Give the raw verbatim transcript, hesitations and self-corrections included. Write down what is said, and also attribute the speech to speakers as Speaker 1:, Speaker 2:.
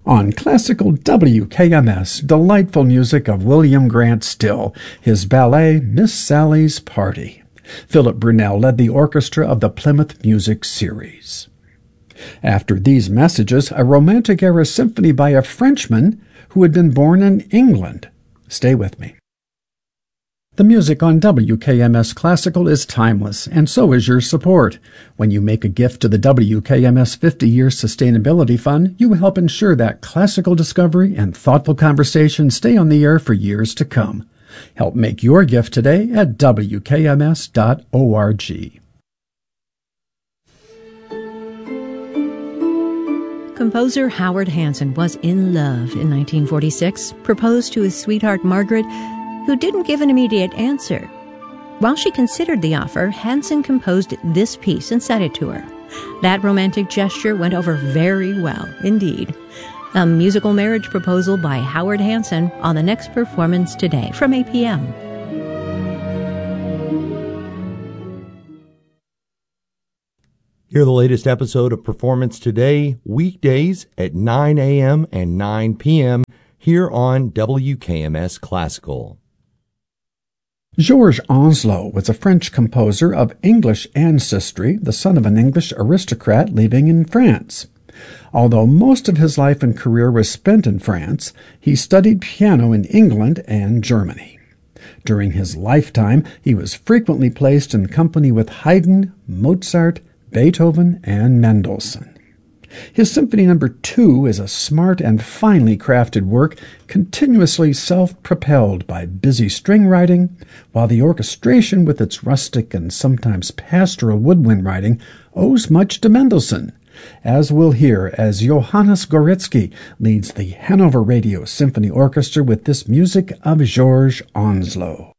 Speaker 1: On classical W K M S, delightful music of William Grant Still, his ballet Miss Sally's Party. Philip Brunel led the orchestra of the Plymouth Music Series. After these messages, a Romantic-era symphony by a Frenchman who had been born in England. Stay with me. The music on W K M S Classical is timeless, and so is your support. When you make a gift to the W K M S fifty-year Sustainability Fund, you help ensure that classical discovery and thoughtful conversation stay on the air for years to come. Help make your gift today at W K M S dot org.
Speaker 2: Composer Howard Hanson was in love in nineteen forty-six, proposed to his sweetheart Margaret, who didn't give an immediate answer. While she considered the offer, Hanson composed this piece and sent it to her. That romantic gesture went over very well indeed. A musical marriage proposal by Howard Hanson on the next Performance Today from eight p.m.
Speaker 3: Hear the latest episode of Performance Today weekdays at nine a.m. and nine p.m. here on W K M S Classical.
Speaker 1: Georges Onslow was a French composer of English ancestry, the son of an English aristocrat living in France. Although most of his life and career was spent in France, he studied piano in England and Germany. During his lifetime, he was frequently placed in company with Haydn, Mozart, Beethoven, and Mendelssohn. His Symphony Number Two is a smart and finely crafted work, continuously self-propelled by busy string writing, while the orchestration with its rustic and sometimes pastoral woodwind writing owes much to Mendelssohn, as we'll hear as Johannes Goretzky leads the Hanover Radio Symphony Orchestra with this music of Georges Onslow.